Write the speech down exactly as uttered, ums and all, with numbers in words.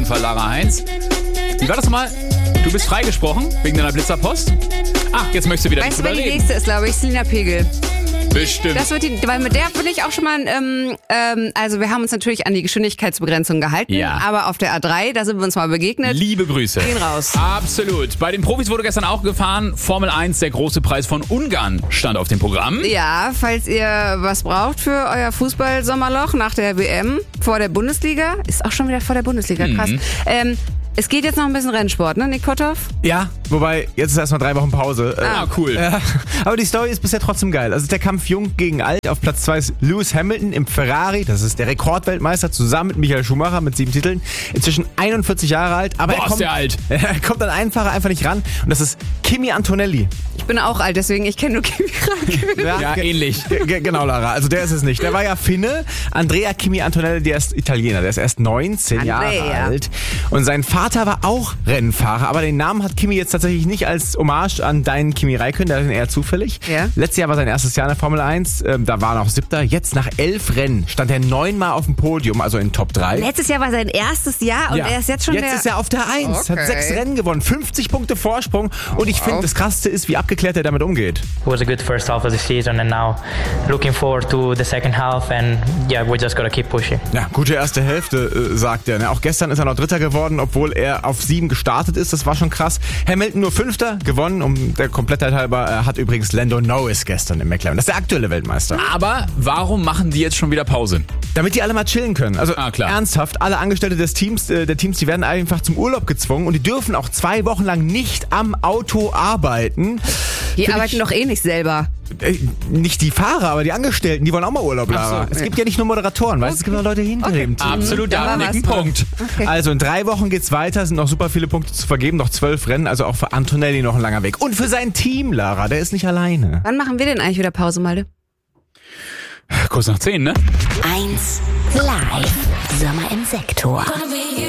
Fall, Lara Heinz. Wie war das nochmal? Du bist freigesprochen wegen deiner Blitzerpost? Ach, jetzt möchtest du wieder Weißt nicht du, wer die überreden. nächste ist, glaube ich? Selina Pegel. Bestimmt. Das wird die, weil mit der bin ich auch schon mal, ähm, ähm, also wir haben uns natürlich an die Geschwindigkeitsbegrenzung gehalten, Ja. aber auf der A drei, da sind wir uns mal begegnet. Liebe Grüße. Gehen raus. Absolut. Bei den Profis wurde gestern auch gefahren. Formel eins, der große Preis von Ungarn, stand auf dem Programm. Ja, falls ihr was braucht für euer Fußball-Sommerloch nach der W M vor der Bundesliga, ist auch schon wieder vor der Bundesliga, krass. Ähm, es geht jetzt noch ein bisschen Rennsport, ne, Nick Kotthoff? Ja, wobei, jetzt ist erstmal drei Wochen Pause. Äh, Ah, cool. Ja, aber die Story ist bisher trotzdem geil. Also der Kampf Jung gegen Alt. Auf Platz zwei ist Lewis Hamilton im Ferrari. Das ist der Rekordweltmeister, zusammen mit Michael Schumacher mit sieben Titeln. Inzwischen einundvierzig Jahre alt. Aber Boah, er ist kommt, der alt. er kommt an einen Fahrer einfach nicht ran. Und das ist Kimi Antonelli. Ich bin auch alt, deswegen ich kenne nur Kimi Raikkonen. Ja, ge- ähnlich. ge- ge- Genau, Lara. Also der ist es nicht. Der war ja Finne. Andrea Kimi Antonelli, der ist Italiener. Der ist erst neunzehn Jahre Andrea. alt. Und sein Vater war auch Rennfahrer. Aber den Namen hat Kimi jetzt tatsächlich nicht als Hommage an deinen Kimi Räikkönen. Der ist ihn eher zufällig. Ja. Letztes Jahr war sein erstes Jahr in der Formel eins. Ähm, da war er noch siebter. Jetzt nach elf Rennen stand er neunmal auf dem Podium, also in Top drei. Letztes Jahr war sein erstes Jahr und Ja. er ist jetzt schon Jetzt der... ist er auf der eins, hat Okay. sechs Rennen gewonnen, fünfzig Punkte Vorsprung. Und ich finde, das Krasseste ist, wie abgeklärt er damit umgeht. It was a good first half of the season, and now looking forward to the second half, and yeah, we just gotta keep pushing. Ja, gute erste Hälfte, äh, sagt er. Ne? Auch gestern ist er noch Dritter geworden, obwohl er auf sieben gestartet ist. Das war schon krass. Hamilton nur Fünfter gewonnen. Um der Komplettheit halber äh, hat übrigens Lando Norris gestern im McLaren. Das ist der aktuelle Weltmeister. Aber warum machen die jetzt schon wieder Pause? Damit die alle mal chillen können. Also Ah, klar. ernsthaft, alle Angestellte des Teams, äh, der Teams, die werden einfach zum Urlaub gezwungen und die dürfen auch zwei Wochen lang nicht am Auto arbeiten. Die Find arbeiten ich- doch eh nicht selber. Äh, nicht die Fahrer, aber die Angestellten, die wollen auch mal Urlaub, Lara. Ach so. Es gibt ja nicht nur Moderatoren, weißt du, es gibt auch Leute hinter dem Team. Absolut, da da war liegt ein was. Punkt. Okay. Also in drei Wochen geht's weiter, sind noch super viele Punkte zu vergeben, noch zwölf Rennen, also auch für Antonelli noch ein langer Weg. Und für sein Team, Lara, der ist nicht alleine. Wann machen wir denn eigentlich wieder Pause, Malte? Kurz nach zehn, ne? eins Live. Sommer im Sektor.